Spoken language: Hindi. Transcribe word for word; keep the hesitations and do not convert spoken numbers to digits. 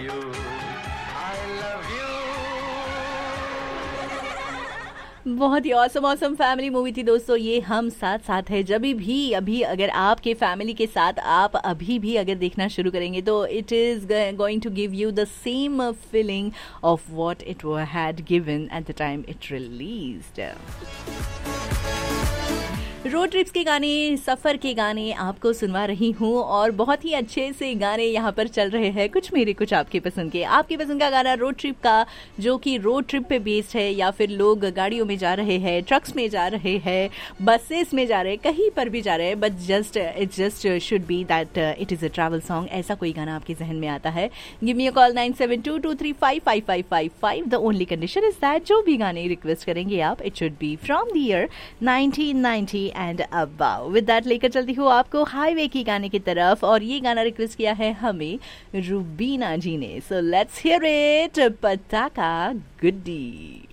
you, I love you. बहुत ही ऑसम ऑसम फैमिली मूवी थी दोस्तों ये हम साथ साथ है। जब भी अभी अगर आपके फैमिली के साथ आप अभी भी अगर देखना शुरू करेंगे तो it is going to give you the same feeling of what it had given at the time it released. Road trips के गाने, सफ़र के गाने आपको सुनवा रही हूँ और बहुत ही अच्छे से गाने यहाँ पर चल रहे हैं, कुछ मेरे कुछ आपके पसंद के। आपके पसंद का गाना रोड ट्रिप का जो कि रोड ट्रिप पे बेस्ड है, या फिर लोग गाड़ियों में जा रहे हैं, ट्रक्स में जा रहे हैं, बसेस में जा रहे हैं, कहीं पर भी जा रहे हैं, but just it just should be that it is a travel song. ऐसा कोई गाना आपके जहन में आता है, give me a call nine seven to to three five five five five five. The only condition is that जो भी गाने रिक्वेस्ट करेंगे आप, it should be from the year nineteen ninety and about. With that लेकर चलती हूँ आपको हाईवे की गाने की तरफ, और ये गाना रिक्वेस्ट किया है हमें रूबीना जी ने। सो लेट्स हियर इट, पटाखा गुड्डी।